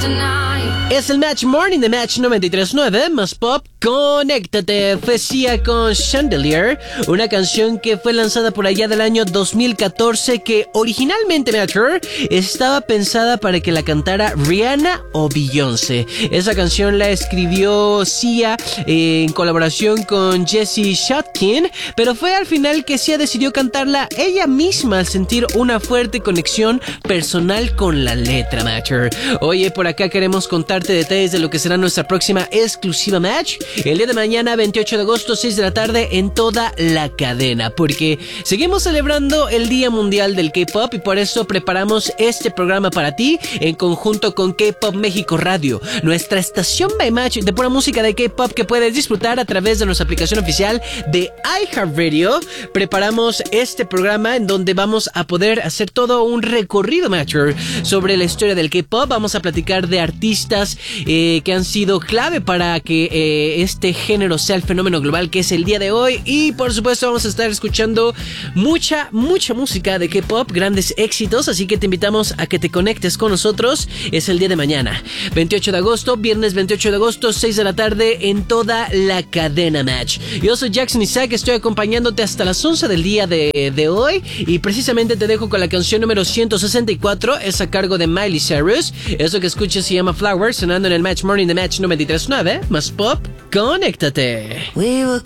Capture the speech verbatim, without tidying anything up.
Es el Match Morning de Match noventa y tres punto nueve, más pop, conéctate. Fue Sia con Chandelier, una canción que fue lanzada por allá del año dos mil catorce, que originalmente, Matcher, estaba pensada para que la cantara Rihanna o Beyoncé. Esa canción la escribió Sia eh, en colaboración con Jesse Shotkin, pero fue al final que Sia decidió cantarla ella misma al sentir una fuerte conexión personal con la letra, Matcher. Oye, por acá queremos contarte detalles de lo que será nuestra próxima exclusiva Match el día de mañana, veintiocho de agosto, seis de la tarde, en toda la cadena, porque seguimos celebrando el Día Mundial del K-Pop y por eso preparamos este programa para ti en conjunto con K-Pop México Radio, nuestra estación by Match de pura música de K-Pop que puedes disfrutar a través de nuestra aplicación oficial de iHeartRadio. Preparamos este programa en donde vamos a poder hacer todo un recorrido, Matcher, sobre la historia del K-Pop. Vamos a platicar de artistas eh, que han sido clave para que eh, este género sea el fenómeno global que es el día de hoy, y por supuesto vamos a estar escuchando mucha, mucha música de K-Pop, grandes éxitos, así que te invitamos a que te conectes con nosotros. Es el día de mañana, veintiocho de agosto, viernes veintiocho de agosto, seis de la tarde, en toda la cadena Match. Yo soy Jackson Isaac, estoy acompañándote hasta las once del día de, de hoy, y precisamente te dejo con la canción número ciento sesenta y cuatro, es a cargo de Miley Cyrus. Eso que escuchas se llama Flowers, sonando en el Match Morning de Match noventa y tres punto nueve, más pop, conéctate. We were